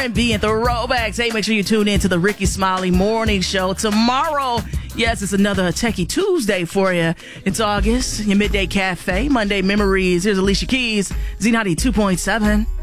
R&B and throwbacks. Hey, make sure you tune in to the Ricky Smiley Morning Show tomorrow. Yes, it's another Techie Tuesday for you. It's August, your Midday Cafe, Monday Memories. Here's Alicia Keys, Z90 2.7.